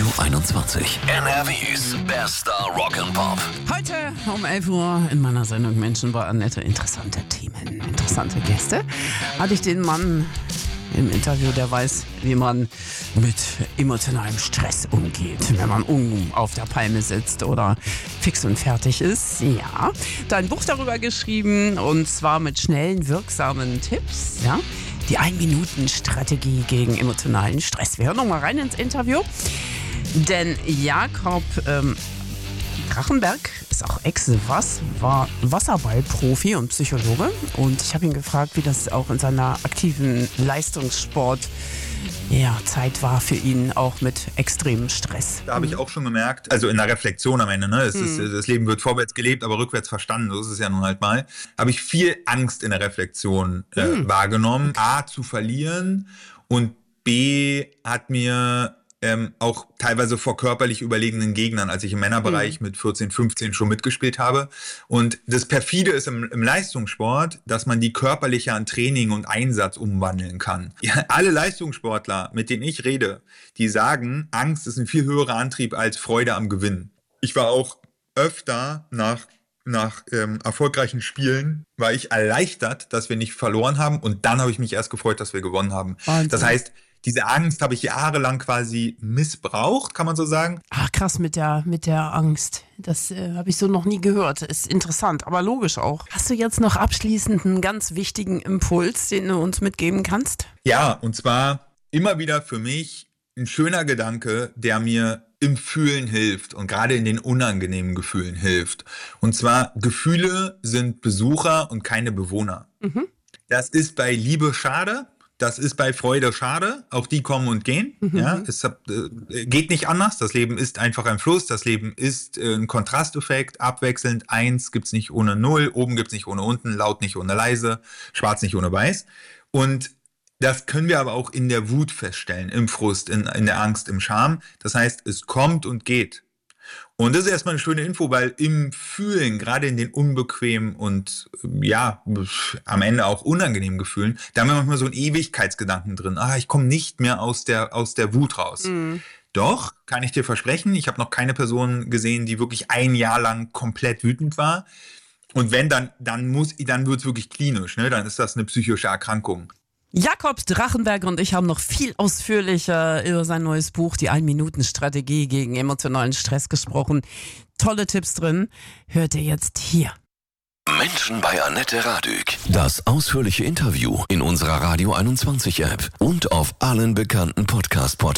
21. NRWs bester Rock'n'Pop. Heute um 11 Uhr in meiner Sendung Menschen bei Annette. Interessante Themen, interessante Gäste. Hatte ich den Mann im Interview, der weiß, wie man mit emotionalem Stress umgeht, wenn man auf der Palme sitzt oder fix und fertig ist. Ja, da ein Buch darüber geschrieben, und zwar mit schnellen, wirksamen Tipps, ja. Die 1-Minuten-Strategie gegen emotionalen Stress. Wir hören noch mal rein ins Interview, denn Jakob Drachenberg ist auch war Wasserballprofi und Psychologe, und ich habe ihn gefragt, wie das auch in seiner aktiven Leistungssport Zeit war für ihn, auch mit extremem Stress. Da habe ich auch schon gemerkt, also in der Reflexion am Ende, das Leben wird vorwärts gelebt, aber rückwärts verstanden, so ist es ja nun halt mal, habe ich viel Angst in der Reflexion wahrgenommen. A, zu verlieren, und B, hat mir auch teilweise vor körperlich überlegenen Gegnern, als ich im Männerbereich mit 14, 15 schon mitgespielt habe. Und das Perfide ist im Leistungssport, dass man die körperliche an Training und Einsatz umwandeln kann. Ja, alle Leistungssportler, mit denen ich rede, die sagen, Angst ist ein viel höherer Antrieb als Freude am Gewinn. Ich war auch öfter nach erfolgreichen Spielen, war ich erleichtert, dass wir nicht verloren haben, und dann habe ich mich erst gefreut, dass wir gewonnen haben. Wahnsinn. Das heißt, diese Angst habe ich jahrelang quasi missbraucht, kann man so sagen. Ach, krass, mit der Angst. Das habe ich so noch nie gehört. Ist interessant, aber logisch auch. Hast du jetzt noch abschließend einen ganz wichtigen Impuls, den du uns mitgeben kannst? Ja, und zwar immer wieder für mich ein schöner Gedanke, der mir im Fühlen hilft und gerade in den unangenehmen Gefühlen hilft. Und zwar, Gefühle sind Besucher und keine Bewohner. Das ist bei Liebe schade. Das ist bei Freude schade, auch die kommen und gehen. Ja, es geht nicht anders. Das Leben ist einfach ein Fluss. Das Leben ist ein Kontrasteffekt, abwechselnd. 1 gibt's nicht ohne 0, oben gibt's nicht ohne unten, laut nicht ohne leise, schwarz nicht ohne weiß. Und das können wir aber auch in der Wut feststellen, im Frust, in der Angst, im Scham. Das heißt, es kommt und geht. Und das ist erstmal eine schöne Info, weil im Fühlen, gerade in den unbequemen und am Ende auch unangenehmen Gefühlen, da haben wir manchmal so einen Ewigkeitsgedanken drin. Ich komme nicht mehr aus der Wut raus. Doch, kann ich dir versprechen, ich habe noch keine Person gesehen, die wirklich 1 Jahr lang komplett wütend war. Und wenn, dann wird es wirklich klinisch, ne? Dann ist das eine psychische Erkrankung. Jakob Drachenberg und ich haben noch viel ausführlicher über sein neues Buch, die 1-Minuten-Strategie gegen emotionalen Stress, gesprochen. Tolle Tipps drin. Hört ihr jetzt hier. Menschen bei Annette Radück. Das ausführliche Interview in unserer Radio 21 App und auf allen bekannten Podcast-Portalen.